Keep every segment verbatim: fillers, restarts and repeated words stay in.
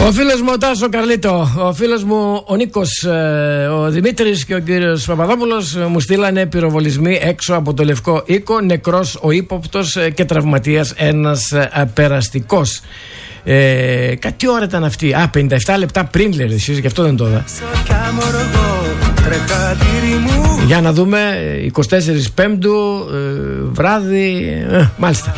Ο φίλος μου ο Τάσο Καρλίτο, ο φίλος μου ο Νίκος, ο Δημήτρης και ο κύριος Παπαδόπουλος μου στείλανε πυροβολισμοί έξω από το Λευκό Οίκο. Νεκρός ο ύποπτος και τραυματίας ένας περαστικός. Ε, κάτι ώρα ήταν αυτή? Α, πενήντα επτά λεπτά πριν, λέτε εσείς, γι' αυτό δεν το είδα. Για να δούμε, είκοσι τέσσερις Πέμπτου, ε, βράδυ, ε, μάλιστα.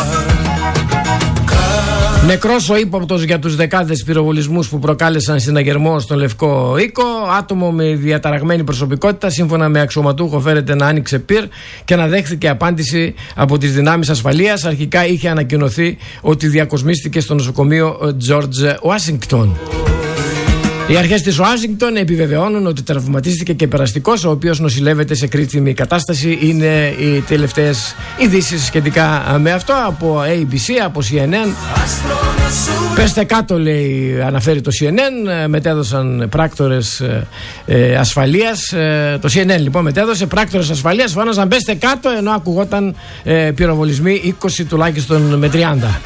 Νεκρός ο ύποπτος για τους δεκάδες πυροβολισμούς που προκάλεσαν συναγερμό στον Λευκό Οίκο. Άτομο με διαταραγμένη προσωπικότητα, σύμφωνα με αξιωματούχο, φέρεται να άνοιξε πυρ και να δέχθηκε απάντηση από τις δυνάμεις ασφαλείας. Αρχικά είχε ανακοινωθεί ότι διακοσμίστηκε στο νοσοκομείο George Washington. Οι αρχές της Ουάσιγκτον επιβεβαιώνουν ότι τραυματίστηκε και περαστικός, ο οποίος νοσηλεύεται σε κρίσιμη κατάσταση. Είναι οι τελευταίες ειδήσεις σχετικά με αυτό από έι μπι σι, από σι εν εν. Πέστε κάτω, λέει, αναφέρει το σι εν εν. Μετέδωσαν πράκτορες ε, ασφαλείας. Ε, το σι εν εν λοιπόν μετέδωσε πράκτορες ασφαλείας. Φάναζαν πέστε κάτω, ενώ ακουγόταν ε, πυροβολισμοί είκοσι τουλάχιστον με τριάντα.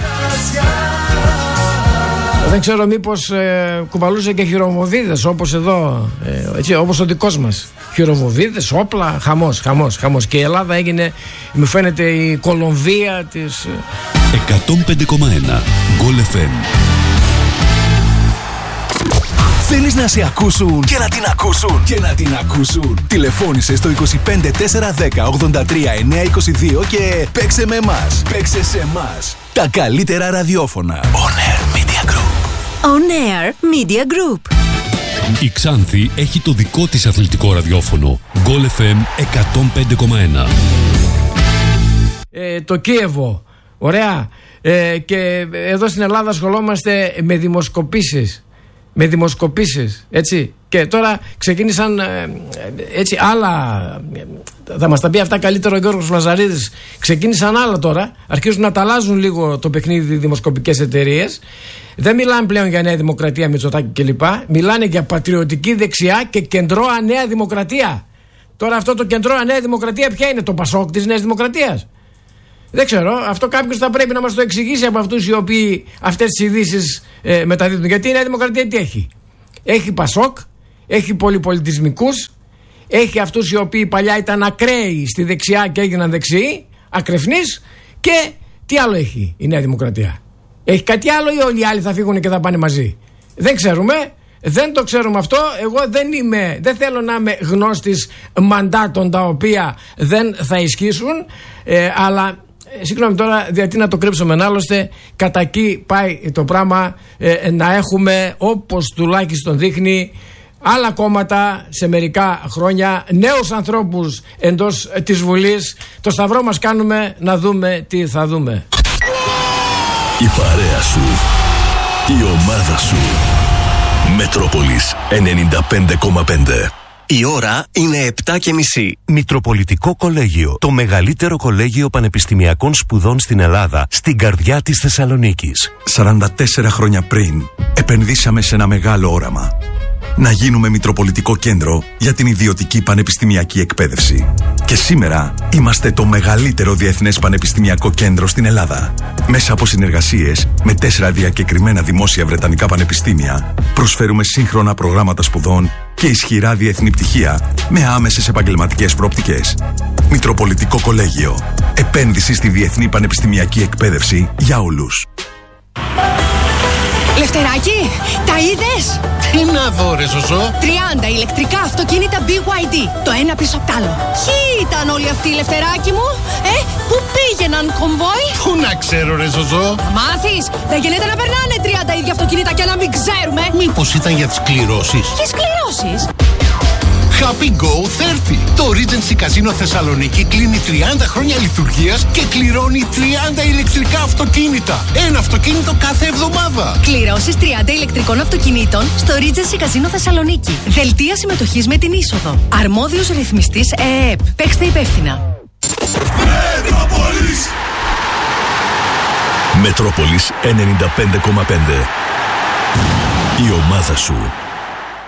Δεν ξέρω μήπως ε, κουβαλούσε και χειροβοβίδες όπως εδώ, ε, έτσι, όπως ο δικός μας. Χειροβοβίδες, όπλα, χαμός, χαμός, χαμός. Και η Ελλάδα έγινε, μου φαίνεται, η Κολομβία της... εκατόν πέντε κόμμα ένα Γκολ εφ εμ. Θέλεις να σε ακούσουν και να την ακούσουν και να την ακούσουν? Τηλεφώνησε στο είκοσι πέντε τετρακόσια δέκα ογδόντα τρία εννιακόσια είκοσι δύο και παίξε με εμάς. Παίξε σε εμάς. Τα καλύτερα ραδιόφωνα. On Air Media Group. On Air Media Group. Η Ξάνθη έχει το δικό της αθλητικό ραδιόφωνο. Γκολ εφ εμ εκατόν πέντε κόμμα ένα. Ε, το Κίεβο. Ωραία. Ε, και εδώ στην Ελλάδα ασχολόμαστε με δημοσκοπήσεις. Με δημοσκοπήσεις, έτσι. Και τώρα ξεκίνησαν έτσι άλλα. Θα μας τα πει αυτά καλύτερο ο Γιώργος Λαζαρίδης. Ξεκίνησαν άλλα τώρα. Αρχίζουν να τα αλλάζουν λίγο το παιχνίδι δημοσκοπικές εταιρείες. Δεν μιλάνε πλέον για Νέα Δημοκρατία, Μητσοτάκη κλπ. Μιλάνε για πατριωτική δεξιά και κεντρώα Νέα Δημοκρατία. Τώρα αυτό το κεντρώα Νέα Δημοκρατία ποια είναι? Το Πασόκ της Νέας Δημοκρατίας? Δεν ξέρω. Αυτό κάποιος θα πρέπει να μας το εξηγήσει από αυτούς οι οποίοι αυτές τις ειδήσεις ε, μεταδίδουν. Γιατί η Νέα Δημοκρατία τι έχει? Έχει Πασόκ, έχει πολυπολιτισμικούς, έχει αυτούς οι οποίοι παλιά ήταν ακραίοι στη δεξιά και έγιναν δεξιοί, ακρεφνείς, και τι άλλο έχει η Νέα Δημοκρατία? Έχει κάτι άλλο ή όλοι οι άλλοι θα φύγουν και θα πάνε μαζί? Δεν ξέρουμε. Δεν το ξέρουμε αυτό. Εγώ δεν είμαι, δεν θέλω να είμαι γνώστης μαντάτων τα οποία δεν θα ισχύσουν, ε, αλλά συγγνώμη τώρα, γιατί να το κρύψουμε? Άλλωστε, κατά εκεί πάει το πράγμα, ε, να έχουμε, όπως τουλάχιστον δείχνει, άλλα κόμματα σε μερικά χρόνια, νέους ανθρώπους εντός της Βουλής. Το σταυρό μας κάνουμε να δούμε τι θα δούμε. Η παρέα σου, η ομάδα σου. Μετρόπολης ενενήντα πέντε κόμμα πέντε. Η ώρα είναι επτά και μισή. Μητροπολιτικό Κολέγιο. Το μεγαλύτερο κολέγιο πανεπιστημιακών σπουδών στην Ελλάδα, στην καρδιά της Θεσσαλονίκης. σαράντα τέσσερα χρόνια πριν, επενδύσαμε σε ένα μεγάλο όραμα. Να γίνουμε Μητροπολιτικό Κέντρο για την ιδιωτική πανεπιστημιακή εκπαίδευση. Και σήμερα είμαστε το μεγαλύτερο διεθνές πανεπιστημιακό κέντρο στην Ελλάδα. Μέσα από συνεργασίες με τέσσερα διακεκριμένα δημόσια βρετανικά πανεπιστήμια, προσφέρουμε σύγχρονα προγράμματα σπουδών και ισχυρά διεθνή πτυχία με άμεσες επαγγελματικές προοπτικές. Μητροπολιτικό Κολέγιο. Επένδυση στη διεθνή πανεπιστημιακή εκπαίδευση για όλους. Λευτεράκη, τα είδες? Τι να δω ρε Ζωζό? τριάντα ηλεκτρικά αυτοκίνητα μπι γουάι ντι, το ένα πίσω απ' τ' άλλο. Ποιοι ήταν όλοι αυτοί, Λευτεράκη μου? Ε, πού πήγαιναν κομβόι? Πού να ξέρω ρε Ζωζό? Θα μάθεις, δεν γίνεται να περνάνε τριάντα ίδια αυτοκίνητα και να μην ξέρουμε. Μήπως ήταν για τις κληρώσεις? Ποιες κληρώσεις? Happy Go τριάντα. Το Regency Casino Θεσσαλονίκη κλείνει τριάντα χρόνια λειτουργίας και κληρώνει τριάντα ηλεκτρικά αυτοκίνητα. Ένα αυτοκίνητο κάθε εβδομάδα. Κληρώσεις τριάντα ηλεκτρικών αυτοκινήτων στο Regency Casino Θεσσαλονίκη. Δελτία συμμετοχής με την είσοδο. Αρμόδιος ρυθμιστής ΕΕΠ. Παίξτε υπεύθυνα. Μετρόπολης. Μετρόπολης ενενήντα πέντε κόμμα πέντε. Η ομάδα σου.